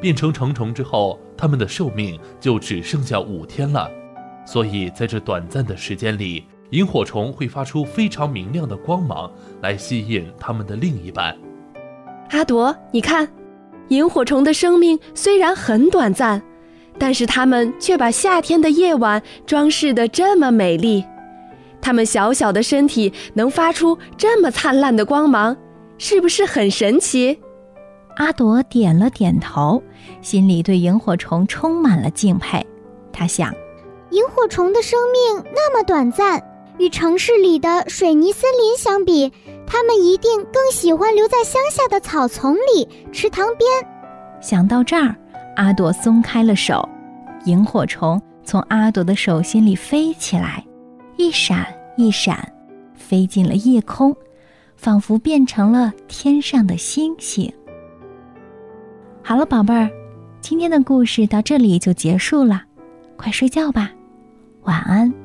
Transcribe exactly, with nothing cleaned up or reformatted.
变成成虫之后，它们的寿命就只剩下五天了。所以在这短暂的时间里，萤火虫会发出非常明亮的光芒，来吸引它们的另一半。 阿朵，你看，萤火虫的生命虽然很短暂，但是它们却把夏天的夜晚装饰得这么美丽。它们小小的身体能发出这么灿烂的光芒，是不是很神奇？ 阿朵点了点头，心里对萤火虫充满了敬佩。她想， 萤火虫的生命那么短暂，与城市里的水泥森林相比，它们一定更喜欢留在乡下的草丛里、池塘边。 想到这儿，阿朵松开了手，萤火虫从阿朵的手心里飞起来，一闪一闪，飞进了夜空，仿佛变成了天上的星星。好了，宝贝儿，今天的故事到这里就结束了，快睡觉吧，晚安。